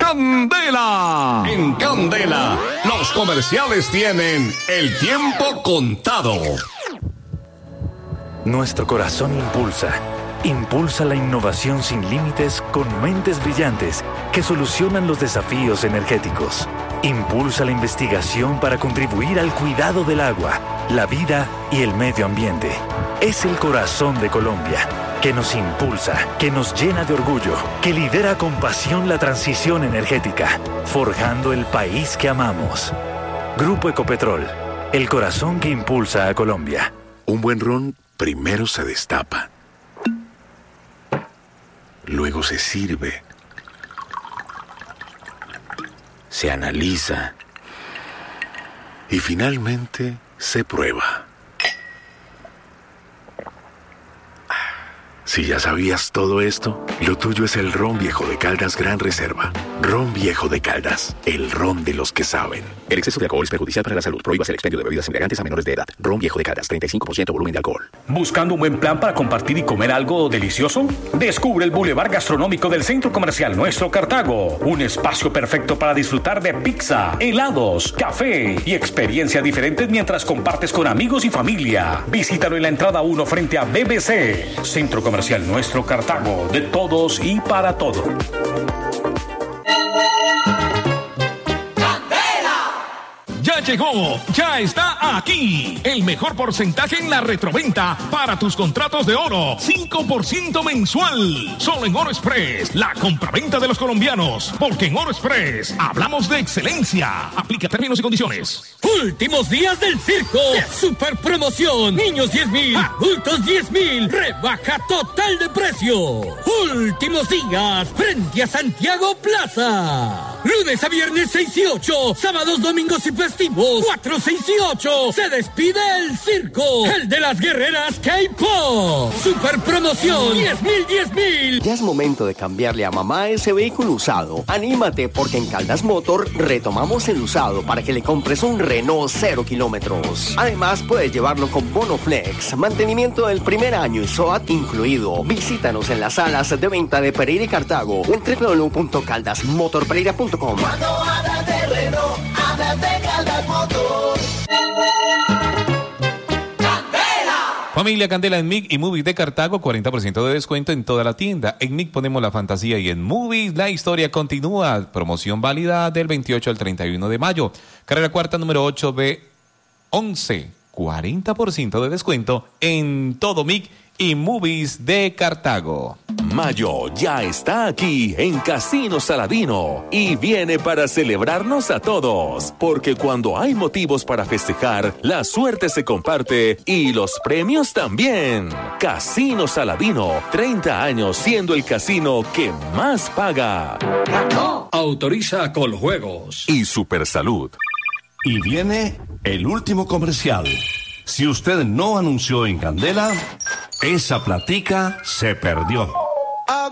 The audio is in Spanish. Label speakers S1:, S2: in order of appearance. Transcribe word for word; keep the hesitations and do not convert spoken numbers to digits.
S1: Candela. En Candela, los comerciales tienen el tiempo contado.
S2: Nuestro corazón impulsa, impulsa la innovación sin límites con mentes brillantes que solucionan los desafíos energéticos. Impulsa la investigación para contribuir al cuidado del agua, la vida y el medio ambiente. Es el corazón de Colombia, que nos impulsa, que nos llena de orgullo, que lidera con pasión la transición energética, forjando el país que amamos. Grupo Ecopetrol, el corazón que impulsa a Colombia.
S3: Un buen ron primero se destapa, luego se sirve, se analiza y finalmente se prueba. Si ya sabías todo esto, lo tuyo es el Ron Viejo de Caldas Gran Reserva. Ron Viejo de Caldas, el ron de los que saben. El exceso de alcohol es perjudicial para la salud. Prohíbas el expendio de bebidas embriagantes a menores de edad. Ron Viejo de Caldas, treinta y cinco por ciento volumen de alcohol.
S4: ¿Buscando un buen plan para compartir y comer algo delicioso? Descubre el Boulevard Gastronómico del Centro Comercial Nuestro Cartago. Un espacio perfecto para disfrutar de pizza, helados, café y experiencias diferentes mientras compartes con amigos y familia. Visítalo en la entrada uno frente a B B C. Centro Comercial Nuestro Cartago, de todos y para todo.
S1: Ya llegó, ya está aquí. El mejor porcentaje en la retroventa para tus contratos de oro. cinco por ciento mensual. Solo en Oro Express, la compraventa de los colombianos. Porque en Oro Express hablamos de excelencia. Aplica términos y condiciones.
S5: Últimos días del circo. Super promoción. Niños diez mil, adultos diez mil. Rebaja total de precio. Últimos días frente a Santiago Plaza. Lunes a viernes seis y ocho. Sábados, domingos y festivos cuatro, seis y ocho. Se despide el circo. El de las guerreras K-Pop. Super promoción. diez mil, diez mil.
S6: Ya es momento de cambiarle a mamá ese vehículo usado. Anímate porque en Caldas Motor retomamos el usado para que le compres un Renault cero kilómetros. Además puedes llevarlo con bono flex, mantenimiento del primer año y S O A T incluido. Visítanos en las salas de venta de Pereira y Cartago o en doble u doble u doble u punto caldas motor pereira punto com.
S7: Cuando hablas de Renault, hablas de Caldas Motor.
S8: Familia Candela en M I C y Movies de Cartago, cuarenta por ciento de descuento en toda la tienda. En M I C ponemos la fantasía y en Movies la historia continúa. Promoción válida del veintiocho al treinta y uno de mayo. Carrera cuarta número ocho B once. cuarenta por ciento de descuento en todo M I C y Movies de Cartago.
S9: Mayo ya está aquí en Casino Saladino y viene para celebrarnos a todos, porque cuando hay motivos para festejar, la suerte se comparte y los premios también. Casino Saladino, treinta años siendo el casino que más paga.
S5: Autoriza Coljuegos
S9: y Supersalud.
S10: Y viene el último comercial. Si usted no anunció en Candela, esa platica se perdió.